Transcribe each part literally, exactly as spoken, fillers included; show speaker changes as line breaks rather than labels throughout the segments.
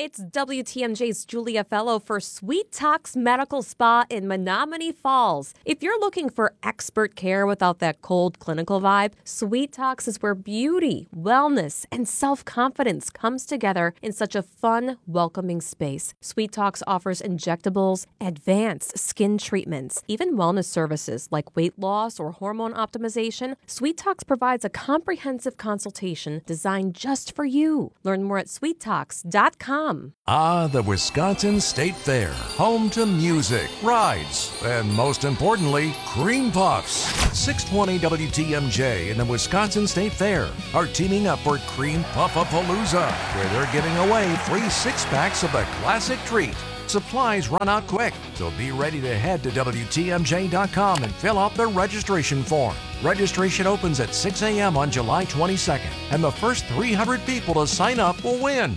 It's W T M J's Julia Fellow for Sweet Talks Medical Spa in Menominee Falls. If you're looking for expert care without that cold clinical vibe, Sweet Talks is where beauty, wellness, and self-confidence comes together in such a fun, welcoming space. Sweet Talks offers injectables, advanced skin treatments, even wellness services like weight loss or hormone optimization. Sweet Talks provides a comprehensive consultation designed just for you. Learn more at sweet talks dot com.
Ah, the Wisconsin State Fair, home to music, rides, and most importantly, cream puffs. six twenty W T M J and the Wisconsin State Fair are teaming up for Cream Puffapalooza, where they're giving away free six-packs of the classic treat. Supplies run out quick, so be ready to head to W T M J dot com and fill out the registration form. Registration opens at six a.m. on July twenty-second, and the first three hundred people to sign up will win.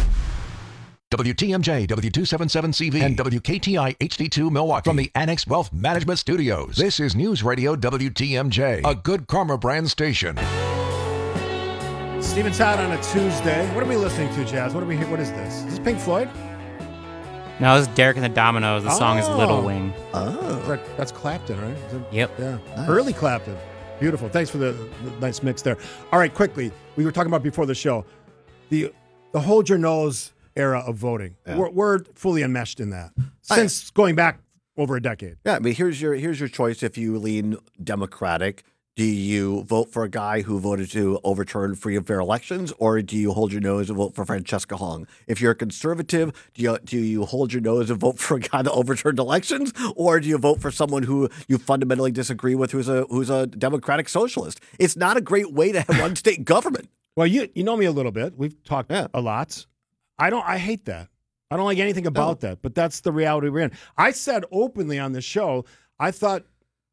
W T M J, W two seventy-seven C V, and W K T I H D two Milwaukee from the Annex Wealth Management Studios. This is News Radio W T M J, a Good Karma brand station.
Steven Todd on a Tuesday. What are we listening to, Jazz? What are we? What is this? Is this Pink Floyd?
No, this is Derek and the Dominoes. The oh. song is Little Wing.
Oh, that, that's Clapton, right? It,
yep.
Yeah,
nice.
Early Clapton. Beautiful. Thanks for the, the nice mix there. All right, quickly. We were talking about before the show the the hold your nose era of voting. Yeah. We're, we're fully enmeshed in that since I, going back over a decade.
Yeah, I mean, here's your here's your choice. If you lean Democratic, do you vote for a guy who voted to overturn free and fair elections, or do you hold your nose and vote for Francesca Hong? If you're a conservative, do you do you hold your nose and vote for a guy that overturned elections, or do you vote for someone who you fundamentally disagree with, who's a who's a Democratic socialist? It's not a great way to run state government.
Well, you you know me a little bit. We've talked yeah. a lot. I don't. I hate that. I don't like anything about no. that. But that's the reality we're in. I said openly on the show, I thought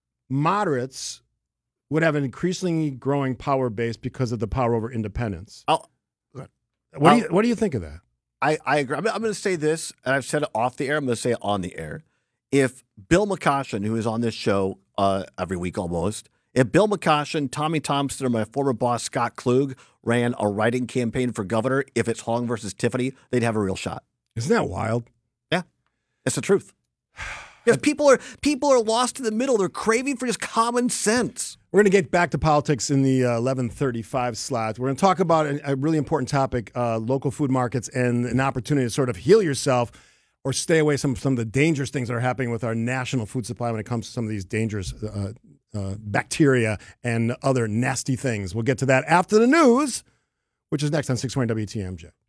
moderates would have an increasingly growing power base because of the power over independence.
I'll,
what I'll, do you What do you think of that?
I, I agree. I'm, I'm going to say this, and I've said it off the air. I'm going to say it on the air. If Bill McCoshen, who is on this show uh, every week almost, if Bill McCoshen, Tommy Thompson, or my former boss Scott Klug ran a writing campaign for governor, if it's Hong versus Tiffany, they'd have a real shot.
Isn't that wild?
Yeah, it's the truth. Because people are people are lost in the middle. They're craving for just common sense.
We're going to get back to politics in the uh, eleven thirty-five slot. We're going to talk about a, a really important topic, uh, local food markets, and an opportunity to sort of heal yourself or stay away from some of the dangerous things that are happening with our national food supply when it comes to some of these dangerous uh, uh, bacteria and other nasty things. We'll get to that after the news, which is next on six twenty W T M J.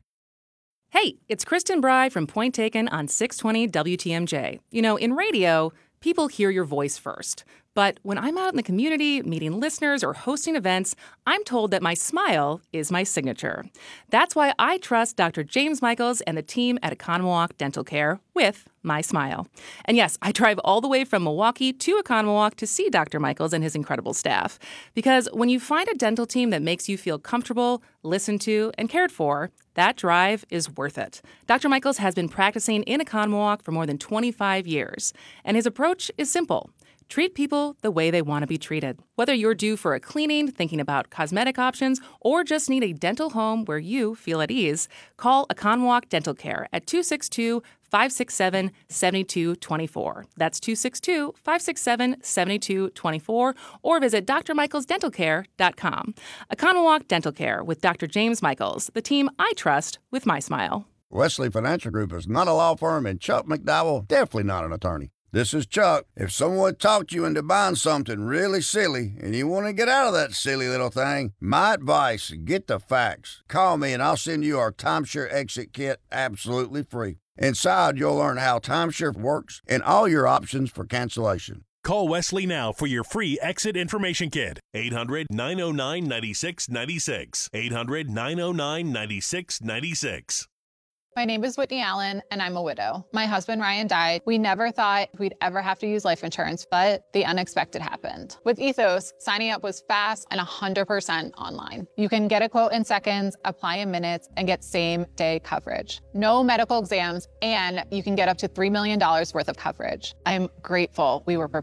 Hey, it's Kristen Bry from Point Taken on six twenty W T M J. You know, in radio, people hear your voice first. But when I'm out in the community, meeting listeners or hosting events, I'm told that my smile is my signature. That's why I trust Doctor James Michaels and the team at Economawalk Dental Care with my smile. And yes, I drive all the way from Milwaukee to Economawalk to see Doctor Michaels and his incredible staff. Because when you find a dental team that makes you feel comfortable, listened to, and cared for, that drive is worth it. Doctor Michaels has been practicing in Economawalk for more than twenty-five years. And his approach is simple. Treat people the way they want to be treated. Whether you're due for a cleaning, thinking about cosmetic options, or just need a dental home where you feel at ease, call Economawalk Dental Care at two six two, five six seven, seven two two four. That's two six two, five six seven, seven two two four, or visit d r michaels dental care dot com. Economawalk Dental Care with Doctor James Michaels, the team I trust with my smile.
Wesley Financial Group is not a law firm, and Chuck McDowell definitely not an attorney. This is Chuck. If someone talked you into buying something really silly and you want to get out of that silly little thing, my advice, get the facts. Call me and I'll send you our timeshare exit kit absolutely free. Inside, you'll learn how timeshare works and all your options for cancellation.
Call Wesley now for your free exit information kit. eight hundred, nine oh nine, nine six nine six. eight hundred, nine oh nine, nine six nine six.
My name is Whitney Allen, and I'm a widow. My husband, Ryan, died. We never thought we'd ever have to use life insurance, but the unexpected happened. With Ethos, signing up was fast and one hundred percent online. You can get a quote in seconds, apply in minutes, and get same-day coverage. No medical exams, and you can get up to three million dollars worth of coverage. I'm grateful we were prepared.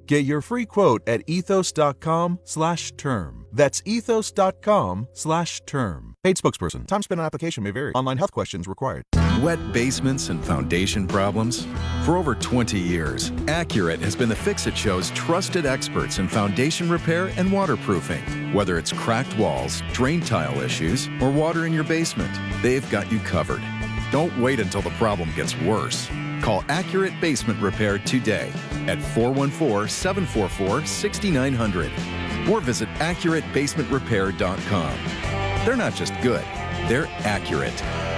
Get your free quote at ethos.com slash term. That's ethos.com slash term. Paid spokesperson. Time spent on application may vary. Online health questions required.
Wet basements and foundation problems? For over twenty years, Accurate has been the Fix-It Show's trusted experts in foundation repair and waterproofing. Whether it's cracked walls, drain tile issues, or water in your basement, they've got you covered. Don't wait until the problem gets worse. Call Accurate Basement Repair today at four one four, seven four four, six nine zero zero or visit accurate basement repair dot com. They're not just good, they're accurate.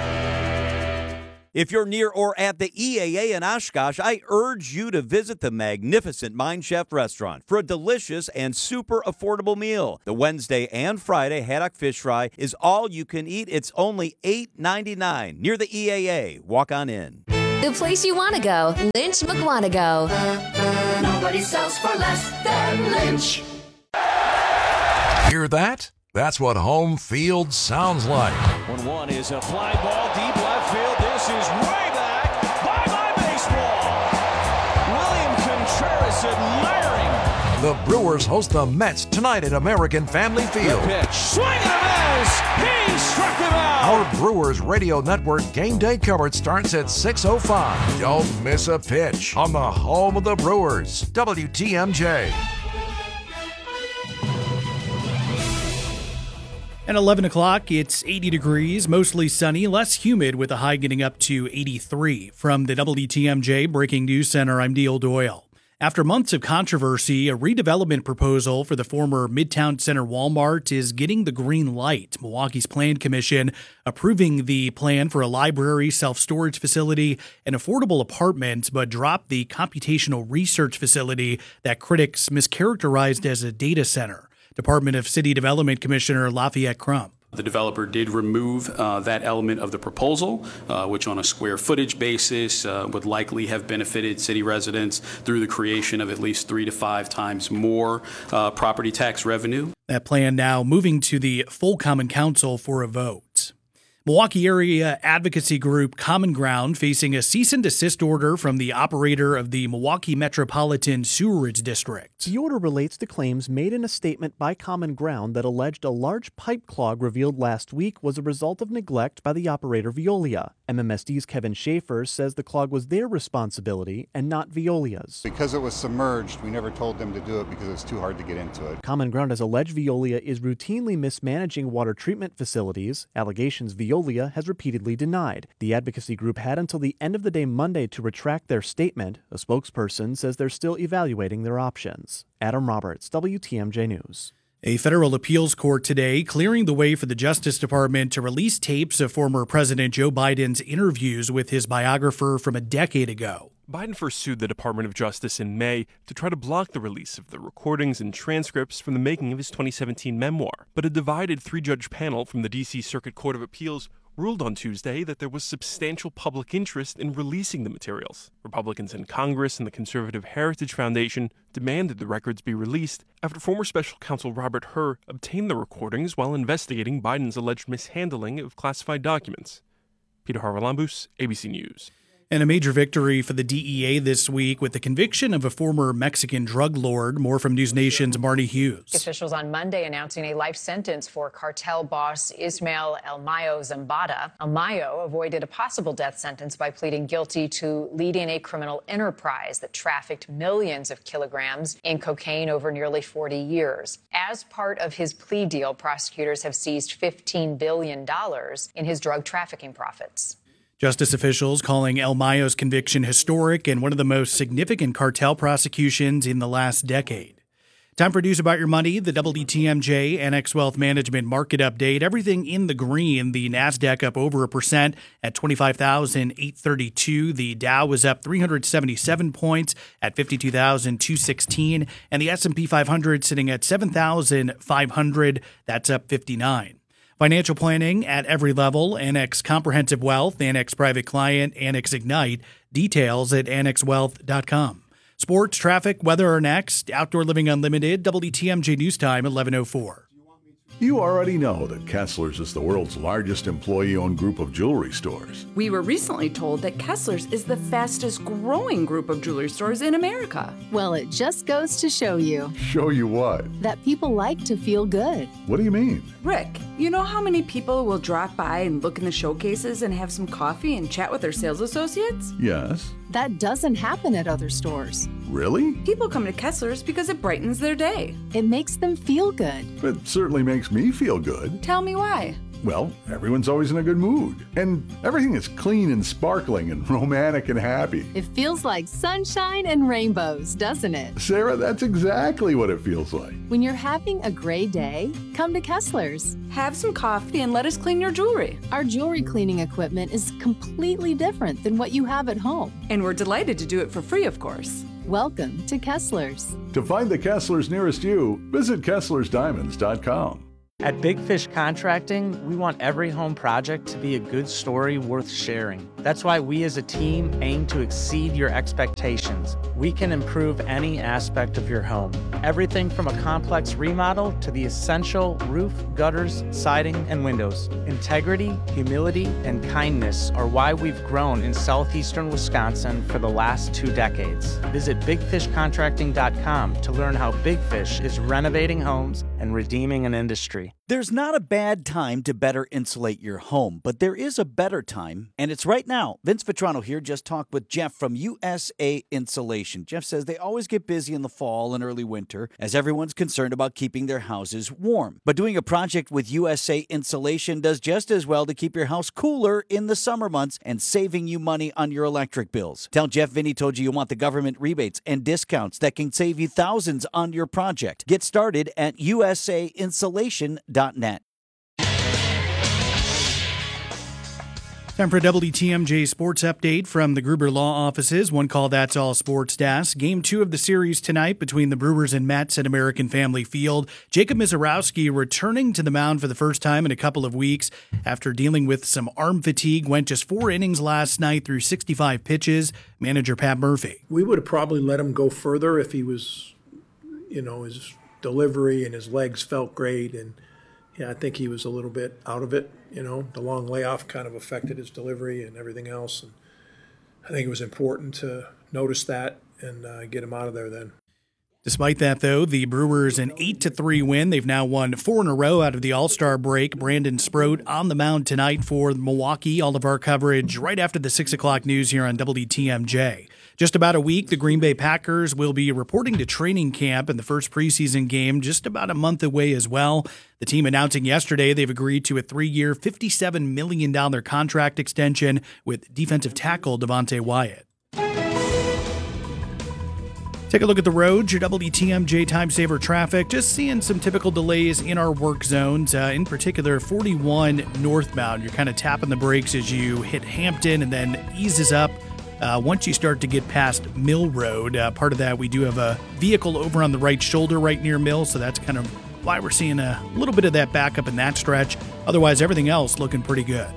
If you're near or at the E A A in Oshkosh, I urge you to visit the magnificent Mind Chef restaurant for a delicious and super affordable meal. The Wednesday and Friday haddock fish fry is all you can eat. It's only eight ninety-nine near the E A A. Walk on in.
The place you want to go, Lynch McWanago.
Nobody sells for less than Lynch.
Hear that? That's what home field sounds like.
one one is a fly ball deep left field. This is way back. Bye-bye baseball. William Contreras admiring.
The Brewers host the Mets tonight at American Family Field.
The pitch. Swing and a miss. He struck him out.
Our Brewers Radio Network game day coverage starts at six oh five. Don't miss a pitch on the home of the Brewers, W T M J.
At eleven o'clock, it's eighty degrees, mostly sunny, less humid with a high getting up to eighty-three. From the W T M J Breaking News Center, I'm Neil Doyle. After months of controversy, a redevelopment proposal for the former Midtown Center Walmart is getting the green light. Milwaukee's Plan Commission approving the plan for a library, self-storage facility, and affordable apartments, but dropped the computational research facility that critics mischaracterized as a data center. Department of City Development Commissioner Lafayette Crump.
The developer did remove uh, that element of the proposal, uh, which on a square footage basis uh, would likely have benefited city residents through the creation of at least three to five times more uh, property tax revenue.
That plan now moving to the full Common Council for a vote. Milwaukee area advocacy group Common Ground facing a cease and desist order from the operator of the Milwaukee Metropolitan Sewerage District.
The order relates to claims made in a statement by Common Ground that alleged a large pipe clog revealed last week was a result of neglect by the operator Veolia. M M S D's Kevin Schaefer says the clog was their responsibility and not Veolia's.
Because it was submerged, we never told them to do it because it's too hard to get into it.
Common Ground has alleged Veolia is routinely mismanaging water treatment facilities, allegations Veolia Veolia has repeatedly denied. The advocacy group had until the end of the day Monday to retract their statement. A spokesperson says they're still evaluating their options. Adam Roberts, W T M J News.
A federal appeals court today clearing the way for the Justice Department to release tapes of former President Joe Biden's interviews with his biographer from a decade ago.
Biden first sued the Department of Justice in May to try to block the release of the recordings and transcripts from the making of his twenty seventeen memoir. But a divided three-judge panel from the D C Circuit Court of Appeals ruled on Tuesday that there was substantial public interest in releasing the materials. Republicans in Congress and the Conservative Heritage Foundation demanded the records be released after former special counsel Robert Hur obtained the recordings while investigating Biden's alleged mishandling of classified documents. Peter Harvalambous, A B C News.
And a major victory for the D E A this week with the conviction of a former Mexican drug lord. More from News Nation's Marnie Hughes.
Officials on Monday announcing a life sentence for cartel boss Ismael El Mayo Zambada. El Mayo avoided a possible death sentence by pleading guilty to leading a criminal enterprise that trafficked millions of kilograms in cocaine over nearly forty years. As part of his plea deal, prosecutors have seized fifteen billion dollars in his drug trafficking profits.
Justice officials calling El Mayo's conviction historic and one of the most significant cartel prosecutions in the last decade. Time for news about your money, the W T M J Annex Wealth Management market update. Everything in the green. The NASDAQ up over a percent at twenty-five thousand eight hundred thirty-two. The Dow was up three hundred seventy-seven points at fifty-two thousand two hundred sixteen. And the S and P five hundred sitting at seven thousand five hundred. That's up fifty-nine. Financial planning at every level. Annex Comprehensive Wealth, Annex Private Client, Annex Ignite. Details at annex wealth dot com. Sports, traffic, weather are next. Outdoor Living Unlimited, W T M J News Time, eleven oh four.
You already know that Kessler's is the world's largest employee-owned group of jewelry stores.
We were recently told that Kessler's is the fastest growing group of jewelry stores in America.
Well, it just goes to show you
Show you what?
that people like to feel good.
What do you mean?
Rick, you know how many people will drop by and look in the showcases and have some coffee and chat with their sales associates?
Yes.
That doesn't happen at other stores.
Really?
People come to Kessler's because it brightens their day.
It makes them feel good.
It certainly makes me feel good.
Tell me why.
Well, everyone's always in a good mood. And everything is clean and sparkling and romantic and happy.
It feels like sunshine and rainbows, doesn't it?
Sarah, that's exactly what it feels like.
When you're having a gray day, come to Kessler's.
Have some coffee and let us clean your jewelry.
Our jewelry cleaning equipment is completely different than what you have at home.
And we're delighted to do it for free, of course.
Welcome to Kessler's.
To find the Kesslers nearest you, visit Kesslers Diamonds dot com.
At Big Fish Contracting, we want every home project to be a good story worth sharing. That's why we as a team aim to exceed your expectations. We can improve any aspect of your home. Everything from a complex remodel to the essential roof, gutters, siding, and windows. Integrity, humility, and kindness are why we've grown in southeastern Wisconsin for the last two decades. Visit big fish contracting dot com to learn how Big Fish is renovating homes and redeeming an industry.
There's not a bad time to better insulate your home, but there is a better time, and it's right now. Vince Vitrano here just talked with Jeff from U S A Insulation. Jeff says they always get busy in the fall and early winter as everyone's concerned about keeping their houses warm. But doing a project with U S A Insulation does just as well to keep your house cooler in the summer months and saving you money on your electric bills. Tell Jeff Vinny told you you want the government rebates and discounts that can save you thousands on your project. Get started at U S A insulation dot net.
Time for a W T M J Sports Update from the Gruber Law Offices. One call, that's all sports desk. Game two of the series tonight between the Brewers and Mets at American Family Field. Jacob Misiorowski returning to the mound for the first time in a couple of weeks after dealing with some arm fatigue. Went just four innings last night through sixty-five pitches. Manager Pat Murphy.
We would have probably let him go further if he was, you know, his delivery and his legs felt great. And yeah, I think he was a little bit out of it. You know, the long layoff kind of affected his delivery and everything else. And I think it was important to notice that and uh, get him out of there then.
Despite that, though, the Brewers an eight to three win. They've now won four in a row out of the All-Star break. Brandon Sproat on the mound tonight for Milwaukee. All of our coverage right after the six o'clock news here on W T M J. Just about a week, the Green Bay Packers will be reporting to training camp in the first preseason game, just about a month away as well. The team announcing yesterday they've agreed to a three-year, fifty-seven million dollars contract extension with defensive tackle Devontae Wyatt. Take a look at the roads, your W T M J Time Saver traffic. Just seeing some typical delays in our work zones, uh, in particular forty-one northbound. You're kind of tapping the brakes as you hit Hampton and then eases up. Uh, once you start to get past Mill Road, uh, part of that, we do have a vehicle over on the right shoulder right near Mill, so that's kind of why we're seeing a little bit of that backup in that stretch. Otherwise, everything else looking pretty good.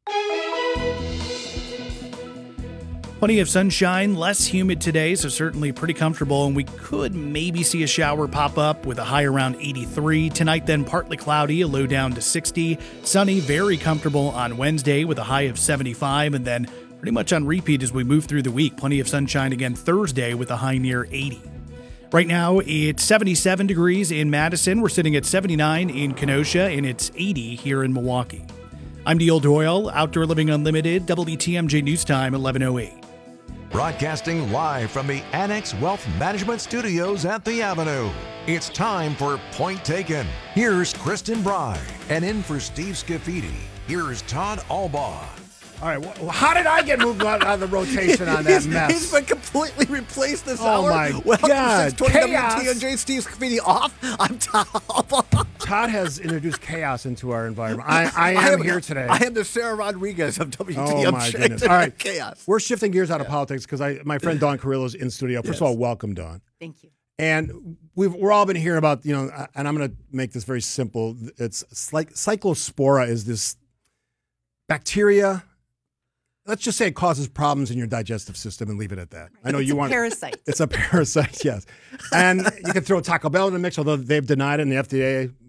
Plenty of sunshine, less humid today, so certainly pretty comfortable, and we could maybe see a shower pop up with a high around eighty-three. Tonight then partly cloudy, a low down to sixty. Sunny, very comfortable on Wednesday with a high of seventy-five, and then pretty much on repeat as we move through the week. Plenty of sunshine again Thursday with a high near eighty. Right now, it's seventy-seven degrees in Madison. We're sitting at seventy-nine in Kenosha, and it's eighty here in Milwaukee. I'm Neil Doyle, Outdoor Living Unlimited, W T M J News Time, eleven oh eight.
Broadcasting live from the Annex Wealth Management Studios at the Avenue. It's time for Point Taken. Here's Kristen Bry. And in for Steve Scafidi, here's Todd Albaugh.
All right, well, how did I get moved out of the rotation on that
he's,
mess?
He's been completely replaced this
oh
hour.
Oh, my
Welcome
God.
to W T
Chaos.
M J, Steve Scafidi off. I'm Todd Albaugh.
Todd has introduced chaos into our environment. I, I, am, I am here today.
I am the Sarah Rodriguez of W T M J.
Oh, my goodness. All right.
Chaos.
We're shifting gears out of yeah. politics because I, my friend Dawn Carrillo is in studio. First yes. of all, welcome, Dawn.
Thank you.
And we've we're all been hearing about, you know, and I'm going to make this very simple. It's like cyclospora is this bacteria. Let's just say it causes problems in your digestive system and leave it at that. I know
it's
you
a
want
parasite.
It's a parasite, yes. And you can throw Taco Bell in the mix, although they've denied it, and the F D A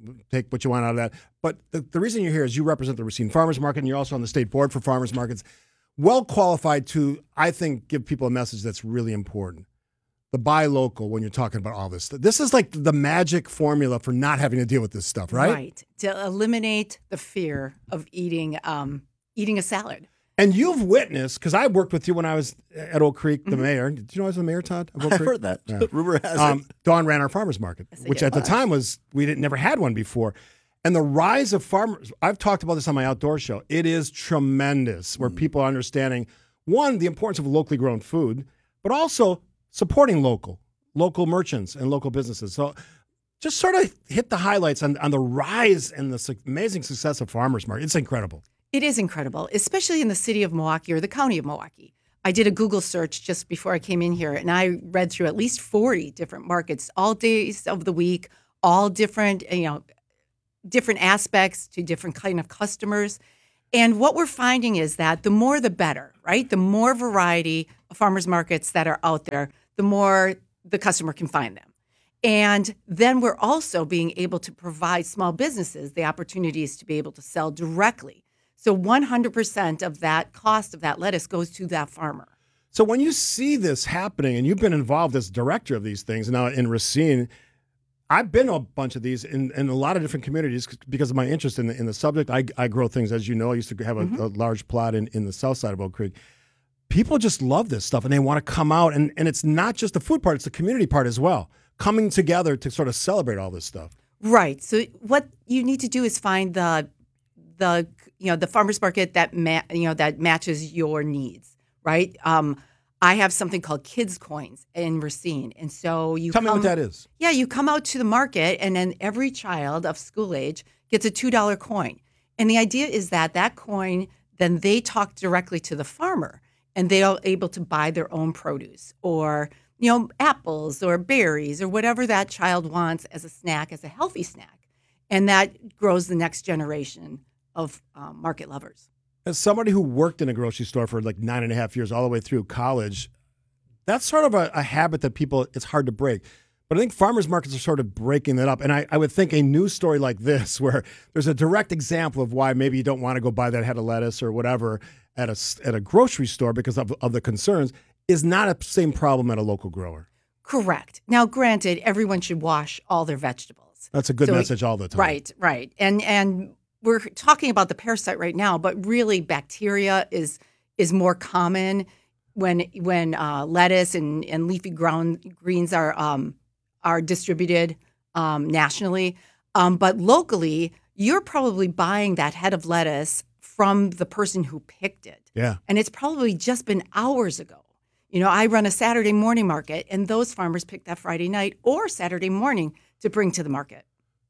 take what you want out of that. But the, the reason you're here is you represent the Racine Farmers Market, and you're also on the state board for farmers markets. Well qualified to, I think, give people a message that's really important. The buy local when you're talking about all this stuff. This is like the magic formula for not having to deal with this stuff, right?
Right. To eliminate the fear of eating um, eating a salad.
And you've witnessed, because I worked with you when I was at Oak Creek, the mm-hmm. mayor. Did you know I was the mayor, Todd? Of Oak
I've
Creek?
heard that. Yeah. Rumor has
um,
it.
Dawn ran our farmers market,
yes,
which at the
was.
time was, we didn't never had one before. And the rise of farmers, I've talked about this on my outdoor show. It is tremendous where mm. people are understanding, one, the importance of locally grown food, but also supporting local, local merchants and local businesses. So just sort of hit the highlights on, on the rise and the su- amazing success of farmers market. It's incredible.
It is incredible, especially in the city of Milwaukee or the county of Milwaukee. I did a Google search just before I came in here, and I read through at least forty different markets, all days of the week, all different, you know, different aspects to different kind of customers. And what we're finding is that the more the better, right? The more variety of farmers markets that are out there, the more the customer can find them. And then we're also being able to provide small businesses the opportunities to be able to sell directly. So one hundred percent of that cost of that lettuce goes to that farmer.
So when you see this happening, and you've been involved as director of these things now in Racine, I've been to a bunch of these in, in a lot of different communities because of my interest in the, in the subject. I, I grow things, as you know. I used to have a, mm-hmm. a large plot in, in the south side of Oak Creek. People just love this stuff, and they want to come out. And, and it's not just the food part, it's the community part as well, coming together to sort of celebrate all this stuff.
Right. So what you need to do is find the the you know the farmers market that ma- you know that matches your needs, right? Um, I have something called Kids Coins in Racine, and so you
tell
come,
me what that is.
Yeah, you come out to the market, and then every child of school age gets a two dollar coin, and the idea is that that coin then they talk directly to the farmer, and they are able to buy their own produce or you know apples or berries or whatever that child wants as a snack, as a healthy snack, and that grows the next generation of um, market lovers.
As somebody who worked in a grocery store for like nine and a half years all the way through college, that's sort of a, a habit that people, it's hard to break. But I think farmers markets are sort of breaking that up. And I, I would think a news story like this, where there's a direct example of why maybe you don't want to go buy that head of lettuce or whatever at a, at a grocery store because of, of the concerns, is not a same problem at a local grower.
Correct. Now, granted, everyone should wash all their vegetables.
That's a good
so,
message all the time.
Right, right. And and we're talking about the parasite right now, but really bacteria is is more common when when uh, lettuce and, and leafy ground greens are um, are distributed um, nationally. Um, but locally, you're probably buying that head of lettuce from the person who picked it.
Yeah.
And it's probably just been hours ago. You know, I run a Saturday morning market, and those farmers pick that Friday night or Saturday morning to bring to the market.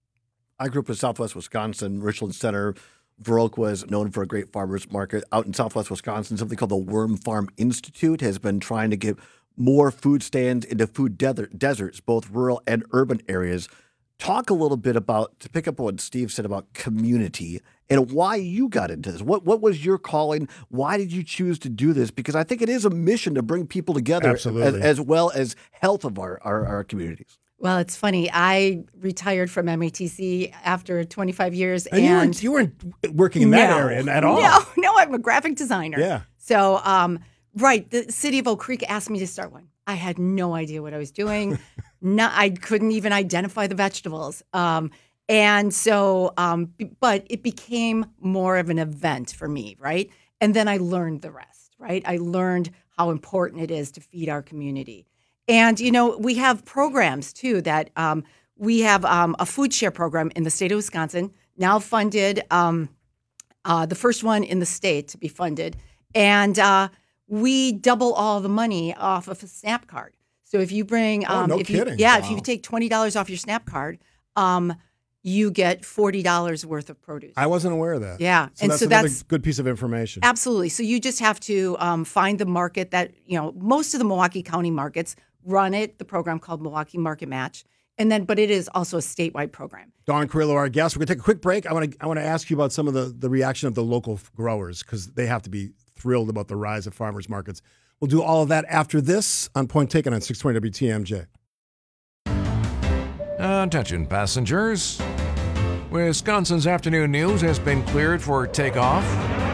I grew up in Southwest Wisconsin, Richland Center. Viroqua is known for a great farmers market. Out in Southwest Wisconsin, something called the Worm Farm Institute has been trying to get more food stands into food de- deserts, both rural and urban areas. Talk a little bit about, to pick up on what Steve said about community and why you got into this. What what was your calling? Why did you choose to do this? Because I think it is a mission to bring people together as, as well as health of our, our, our communities.
Well, it's funny. I retired from M A T C after twenty-five years.
And,
and
you, weren't, you weren't working in that
no,
area at all.
No, no, I'm a graphic designer.
Yeah.
So, um, right, the city of Oak Creek asked me to start one. I had no idea what I was doing. Not, I couldn't even identify the vegetables. Um, and so, um, but it became more of an event for me, right? And then I learned the rest, right? I learned how important it is to feed our community. And, you know, we have programs, too, that um, we have um, a food share program in the state of Wisconsin, now funded, um, uh, the first one in the state to be funded. And uh, we double all the money off of a SNAP card. So if you bring, um,
oh, no
if
kidding.
you, yeah,
wow.
if you take twenty dollars off your SNAP card, um, you get forty dollars worth of produce.
I wasn't aware of that.
Yeah.
So
and
that's
so
another
that's
good piece of information.
Absolutely. So you just have to um, find the market that, you know, most of the Milwaukee County markets run it, the program called Milwaukee Market Match. And then, but it is also a statewide program.
Dawn Carrillo, our guest. We're going to take a quick break. I want to I want to ask you about some of the, the reaction of the local growers, because they have to be thrilled about the rise of farmers markets. We'll do all of that after this on Point Taken on six twenty W T M J.
Attention passengers. Wisconsin's afternoon news has been cleared for takeoff.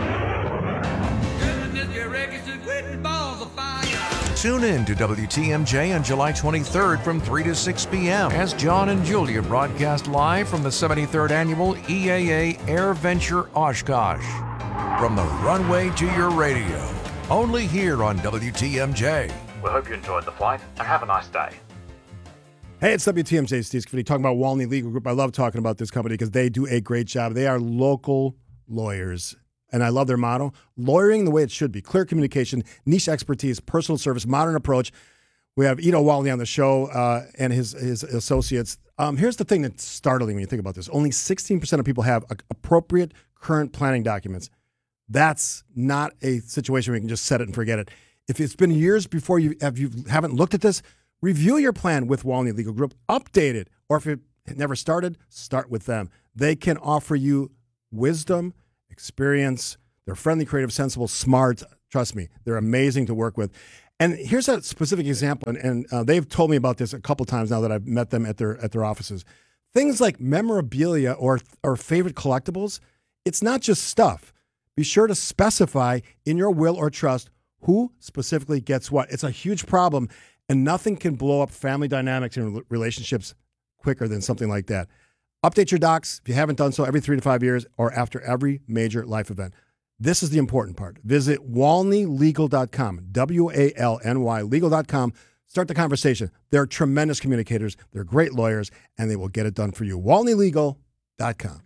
Tune in to W T M J on July twenty-third from three to six p.m. as John and Julia broadcast live from the seventy-third Annual E A A Air Venture Oshkosh. From the runway to your radio, only here on W T M J.
We hope you enjoyed the flight and have a nice day.
Hey, it's W T M J, Steve Scaffidi, talking about Walney Legal Group. I love talking about this company because they do a great job. They are local lawyers, and I love their motto, lawyering the way it should be. Clear communication, niche expertise, personal service, modern approach. We have Ito Walney on the show uh, and his, his associates. Um, here's the thing that's startling when you think about this. Only sixteen percent of people have a, appropriate current planning documents. That's not a situation where you can just set it and forget it. If it's been years before you, have, you haven't looked at this, review your plan with Walney Legal Group, update it, or if it never started, start with them. They can offer you wisdom, experience. They're friendly, creative, sensible, smart. Trust me, they're amazing to work with. And here's a specific example, and, and uh, they've told me about this a couple times now that I've met them at their at their offices. Things like memorabilia or or favorite collectibles, it's not just stuff. Be sure to specify in your will or trust who specifically gets what. It's a huge problem. And nothing can blow up family dynamics and relationships quicker than something like that. Update your docs if you haven't done so every three to five years or after every major life event. This is the important part. Visit walney legal dot com, W A L N Y legal dot com. Start the conversation. They're tremendous communicators. They're great lawyers, and they will get it done for you. walney legal dot com.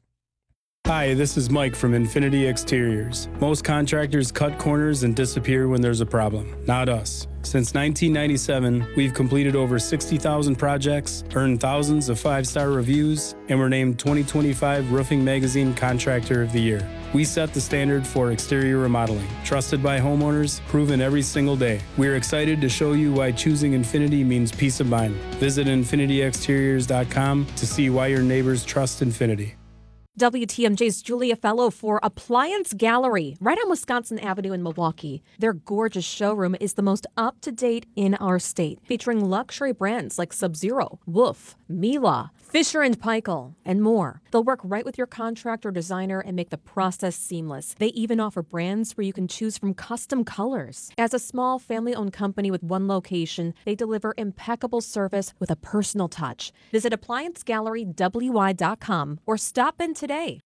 Hi, this is Mike from Infinity Exteriors. Most contractors cut corners and disappear when there's a problem. Not us. Since nineteen ninety-seven, we've completed over sixty thousand projects, earned thousands of five-star reviews, and were named twenty twenty-five Roofing Magazine Contractor of the Year. We set the standard for exterior remodeling, trusted by homeowners, proven every single day. We're excited to show you why choosing Infinity means peace of mind. Visit infinity exteriors dot com to see why your neighbors trust Infinity.
W T M J's Julia Fellow for Appliance Gallery, right on Wisconsin Avenue in Milwaukee. Their gorgeous showroom is the most up-to-date in our state, featuring luxury brands like Sub-Zero, Wolf, Miele, Fisher and Paykel, and more. They'll work right with your contractor or designer and make the process seamless. They even offer brands where you can choose from custom colors. As a small family-owned company with one location, they deliver impeccable service with a personal touch. Visit appliance gallery w y dot com or stop in today.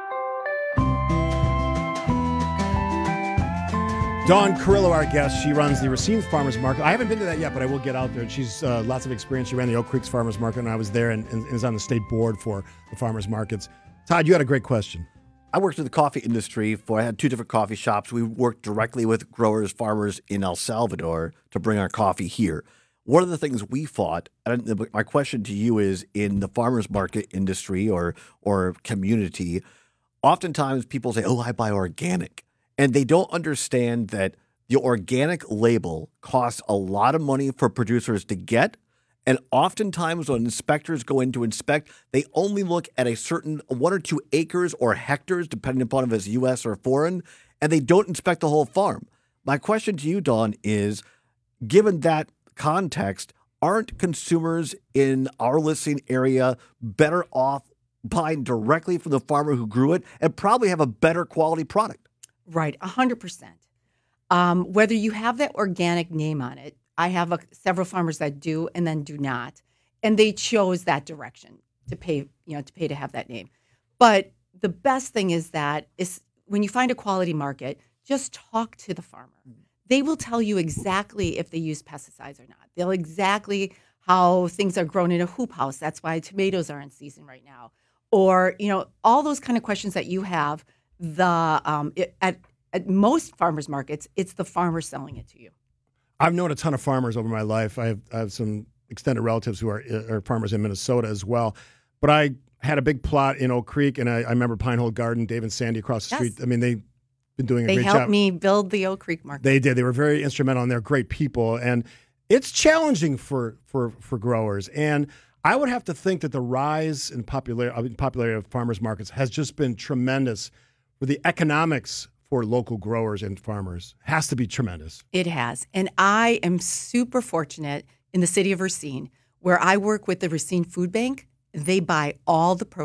Dawn Carrillo, our guest, she runs the Racine Farmers Market. I haven't been to that yet, but I will get out there. She's uh, lots of experience. She ran the Oak Creeks Farmers Market, and I was there and, and is on the state board for the farmers markets. Todd, you had a great question.
I worked in the coffee industry for, I had two different coffee shops. We worked directly with growers, farmers in El Salvador to bring our coffee here. One of the things we fought, and my question to you is, in the farmers market industry or or community, oftentimes people say, oh, I buy organic. And they don't understand that the organic label costs a lot of money for producers to get. And oftentimes when inspectors go in to inspect, they only look at a certain one or two acres or hectares, depending upon if it's U S or foreign, and they don't inspect the whole farm. My question to you, Dawn, is given that context, aren't consumers in our listening area better off buying directly from the farmer who grew it and probably have a better quality product?
Right, one hundred percent. Um, whether you have that organic name on it, I have a, several farmers that do and then do not, and they chose that direction to pay, you know, to pay to have that name. But the best thing is that is when you find a quality market, just talk to the farmer. They will tell you exactly if they use pesticides or not. They'll exactly how things are grown in a hoop house. That's why tomatoes are in season right now, or you know, all those kind of questions that you have. The um, it, at at most farmers markets, it's the farmer selling it to you.
I've known a ton of farmers over my life. I have, I have some extended relatives who are, are farmers in Minnesota as well. But I had a big plot in Oak Creek, and I, I remember Pine Hole Garden, Dave and Sandy across the
Yes.
street. I mean, they've been doing a
They
great
helped
job.
me build the Oak Creek market.
They did. They were very instrumental, and they're great people. And it's challenging for for for growers. And I would have to think that the rise in popularity, popularity of farmers markets has just been tremendous. For the economics for local growers and farmers has to be tremendous.
It has. And I am super fortunate in the city of Racine, where I work with the Racine Food Bank. They buy all the produce.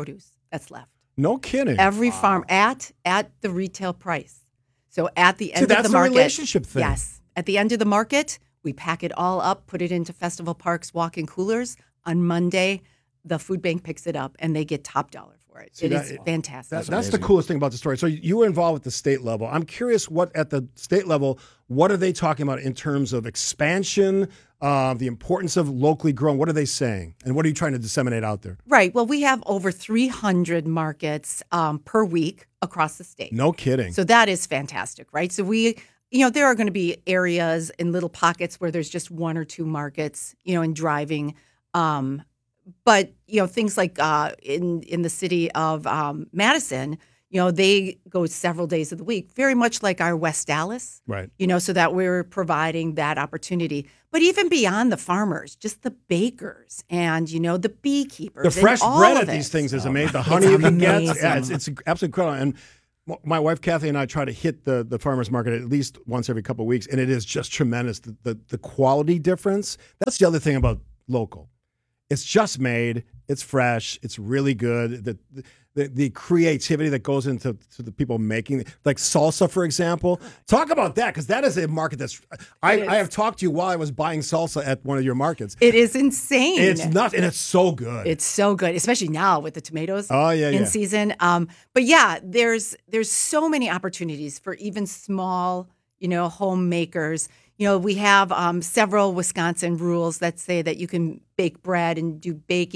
that's left.
No kidding.
Every farm at at the retail price. So at the end
See,
of
that's
the
the
market.
relationship thing.
Yes. At the end of the market, we pack it all up, put it into Festival Park's walk-in coolers. On Monday, the food bank picks it up, and they get top dollar for it.
See,
it
that-
is fantastic.
That, that's the coolest thing about the story. So you were involved at the state level. I'm curious what at the state level, what are they talking about in terms of expansion, uh, the importance of locally grown? What are they saying? And what are you trying to disseminate out there?
Right. Well, we have over three hundred markets um, per week across the state.
No kidding.
So that is fantastic, right? So we, you know, there are going to be areas in little pockets where there's just one or two markets, you know, in driving. Um, but, you know, things like uh, in, in the city of um, Madison, you know, they go several days of the week, very much like our West Dallas.
Right.
You know, so that we're providing that opportunity. But even beyond the farmers, just the bakers and, you know, the beekeepers.
The fresh
and all
bread
of
at
it.
these things is
Oh,
amazing. The
it's
honey you can get,
amazing.
yeah, it's, it's absolutely incredible. And m- my wife Kathy and I try to hit the, the farmers market at least once every couple of weeks, and it is just tremendous. The, the the quality difference. That's the other thing about local. It's just made. It's fresh. It's really good. The, the the creativity that goes into to the people making, like salsa, for example. Talk about that, because that is a market that's. I,
It is.
I have talked to you while I was buying salsa at one of your markets.
It is insane.
It's nuts, and it's so good.
It's so good, especially now with the tomatoes
Oh, yeah,
in
yeah.
season. Um, but yeah, there's there's so many opportunities for even small, you know, homemakers. You know, we have um, several Wisconsin rules that say that you can bake bread and do baking.